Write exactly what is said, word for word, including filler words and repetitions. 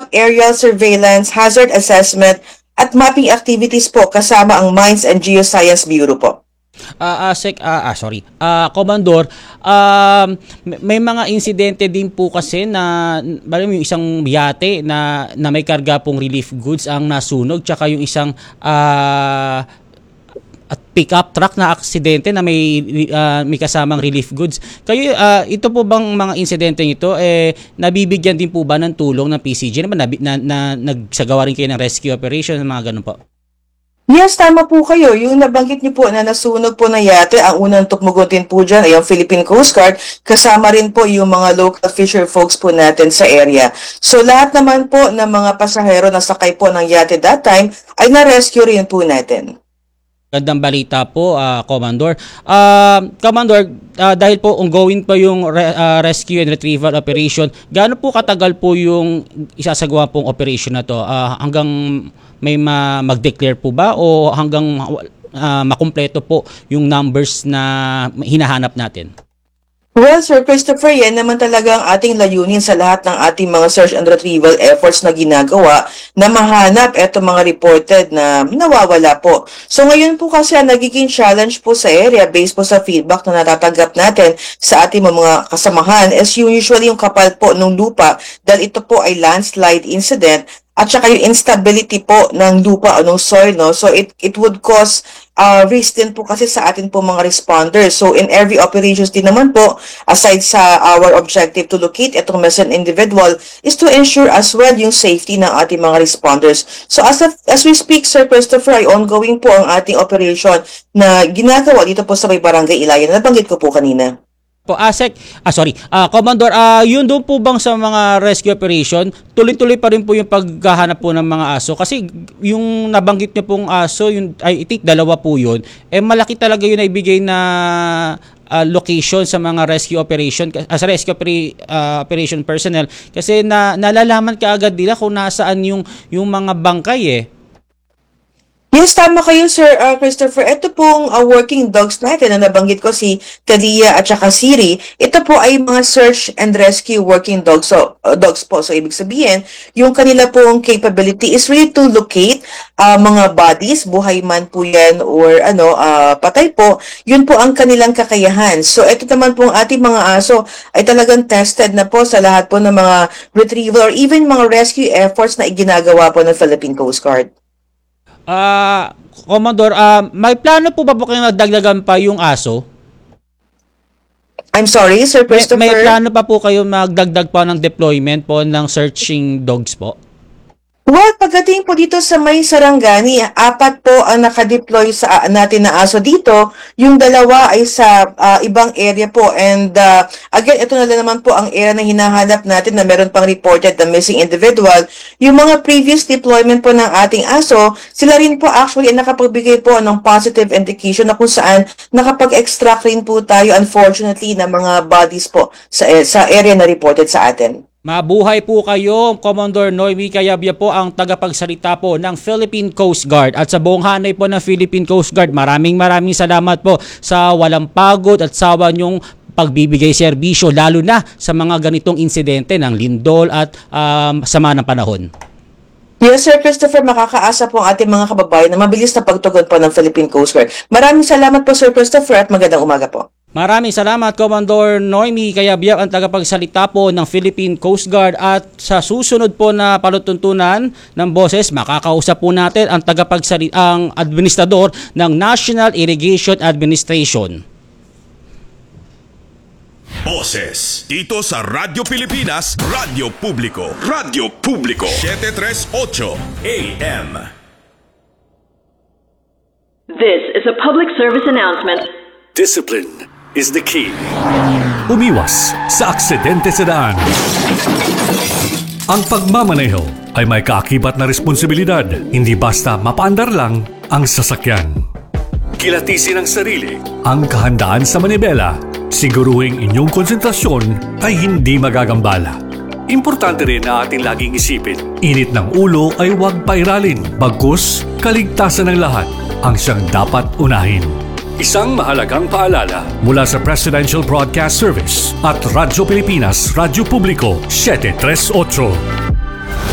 up aerial surveillance, hazard assessment, at mapping activities po kasama ang Mines and Geoscience Bureau po. Ah, uh, sec, ah, uh, sorry. Ah, uh, Komandor, um, may mga insidente din po kasi na bali yung isang yate na na may karga pong relief goods ang nasunog, tsaka yung isang ah uh, at pick-up truck na aksidente na may uh, may kasamang relief goods. Kayo uh, ito po bang mga insidente ito eh nabibigyan din po ba ng tulong ng P C G naman na, na, na nagsagawa rin kayo ng rescue operation mga ganun po? Yes, tama po kayo. Yung nabanggit niyo po na nasunog po na yate, ang unang tukmugutin po dyan ay ang Philippine Coast Guard, kasama rin po yung mga local fisher folks po natin sa area. So lahat naman po ng mga pasahero na sakay po ng yate that time ay na-rescue rin po natin. Gandang balita po, uh, Commander. Uh, Commander, uh, dahil po ongoing pa yung re- uh, rescue and retrieval operation, gaano po katagal po yung isasagawa pong operation na to? Uh, hanggang may ma- mag-declare po ba o hanggang uh, makumpleto po yung numbers na hinahanap natin? Well, Sir Christopher, yan naman talaga ang ating layunin sa lahat ng ating mga search and retrieval efforts na ginagawa na mahanap eto mga reported na nawawala po. So ngayon po kasi ang nagiging challenge po sa area based po sa feedback na natatanggap natin sa ating mga kasamahan is usually yung kapal po ng lupa dahil ito po ay landslide incident at saka yung instability po ng lupa o ng soil, no? So it it would cause uh, risk din po kasi sa atin po mga responders. So in every operations din naman po, aside sa our objective to locate itong missing individual, is to ensure as well yung safety ng ating mga responders. So as, of, as we speak, Sir Christopher, ay ongoing po ang ating operation na ginagawa dito po sa may Barangay Ilayan. Nabanggit ko po kanina. Po ASEC, ah sorry, ah Commander, ah yun doon po bang sa mga rescue operation, tuloy-tuloy pa rin po yung paghahanap po ng mga aso kasi yung nabanggit niyo pong aso, yung I think dalawa po yun, eh malaki talaga yun na ibigay na uh, location sa mga rescue operation as uh, rescue opera, uh, operation personnel kasi na nalalaman kaagad nila kung nasaan yung yung mga bangkay eh. Yes, tama kayo, Sir uh, Christopher. Ito pong uh, working dogs natin na nabanggit ko si Talia at saka Siri. Ito po ay mga search and rescue working dogs, so, uh, dogs po. So, ibig sabihin, yung kanila pong capability is really to locate uh, mga bodies, buhay man po yan or ano, uh, patay po. Yun po ang kanilang kakayahan. So, ito naman pong ating mga aso ay talagang tested na po sa lahat po ng mga retrieval or even mga rescue efforts na iginagawa po ng Philippine Coast Guard. Ah, uh, Commodore, uh, may plano po ba po kayo magdagdagan pa yung aso? I'm sorry, Sir Christopher. May, may plano pa po kayo magdagdag pa ng deployment po ng searching dogs po? Well, pagdating po dito sa may Sarangani, apat po ang nakadeploy sa uh, natin na aso dito. Yung dalawa ay sa uh, ibang area po. And uh, again, ito na naman po ang area na hinahanap natin na meron pang reported na missing individual. Yung mga previous deployment po ng ating aso, sila rin po actually nakapagbigay po ng positive indication na kung saan nakapag-extract rin po tayo unfortunately ng mga bodies po sa, sa area na reported sa atin. Mabuhay po kayo, Commodore Noemi Cayabia po ang tagapagsalita po ng Philippine Coast Guard at sa buong hanay po ng Philippine Coast Guard. Maraming maraming salamat po sa walang pagod at sawa niyong pagbibigay serbisyo lalo na sa mga ganitong insidente ng lindol at um, sama ng panahon. Yes, Sir Christopher, makakaasa po ang ating mga kababayan na mabilis na pagtugon po ng Philippine Coast Guard. Maraming salamat po, Sir Christopher, at magandang umaga po. Maraming salamat, Commodore Noemi Cayabia, ang tagapagsalita po ng Philippine Coast Guard. At sa susunod po na palutuntunan ng boses, makakausap po natin ang tagapagsalita, ang administrador ng National Irrigation Administration. Boses dito sa Radyo Pilipinas, Radyo Publiko, Radyo Publiko, seven thirty-eight A M. This is a public service announcement. Discipline is the key. Umiwas sa aksidente sa daan. Ang pagmamaneho ay may kaakibat na responsibilidad, hindi basta mapaandar lang ang sasakyan. Kilatisin ang sarili, ang kahandaan sa manibela, siguruhing inyong konsentrasyon ay hindi magagambala. Importante rin na ating laging isipin, init ng ulo ay huwag pairalin, bagkus kaligtasan ng lahat ang siyang dapat unahin. Isang mahalagang paalala mula sa Presidential Broadcast Service at Radyo Pilipinas, Radyo Publiko, seven thirty-eight.